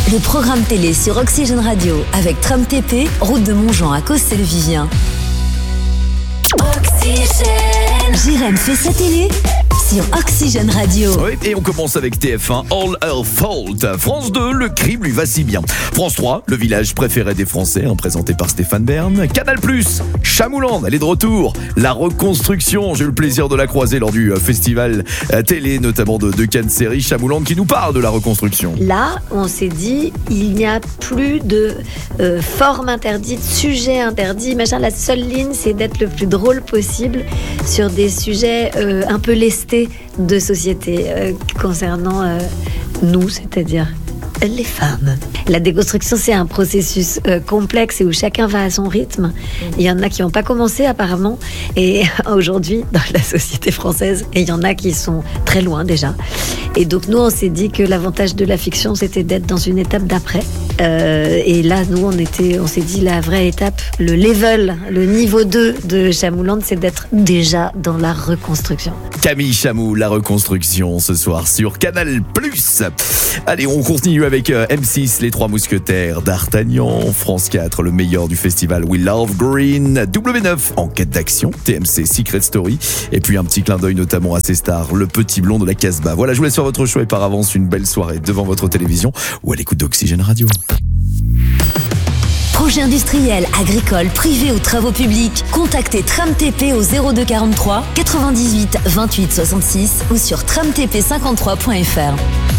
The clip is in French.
Le programme télé sur Oxygène Radio avec Tram TP, route de Montjean à Cossé-le-Vivien. Oxygène. Jérém fait sa télé sur Oxygène Radio. Oui, et on commence avec TF1, All Her Fault. France 2, le crime lui va si bien. France 3, le village préféré des Français, présenté par Stéphane Bern. Canal+, Chamouland, elle est de retour. La reconstruction, j'ai eu le plaisir de la croiser lors du festival télé, notamment de Cannes Série. Chamouland qui nous parle de la reconstruction. Là, on s'est dit, il n'y a plus de forme interdite, sujet interdit, machin. La seule ligne, c'est d'être le plus drôle possible sur des sujets un peu lestés de société concernant nous, c'est-à-dire les femmes. La déconstruction, c'est un processus complexe et où chacun va à son rythme. Il y en a qui n'ont pas commencé apparemment, et aujourd'hui dans la société française, et il y en a qui sont très loin déjà. Et donc nous, on s'est dit que l'avantage de la fiction, c'était d'être dans une étape d'après. Et là, nous, on s'est dit la vraie étape, le level, le niveau 2 de Chamouland, c'est d'être déjà dans la reconstruction. Camille Chamou, la reconstruction, ce soir sur Canal+. Allez, on continue avec M6, les Trois Mousquetaires, D'Artagnan, France 4, le meilleur du festival We Love Green, W9, Enquête d'action, TMC, Secret Story, et puis un petit clin d'œil notamment à ses stars, le petit blond de la Casbah. Voilà, je vous laisse faire votre choix et par avance une belle soirée devant votre télévision ou à l'écoute d'Oxygène Radio. Projet industriel, agricole, privé ou travaux publics, contactez Tram TP au 02 43 98 28 66 ou sur tramtp53.fr.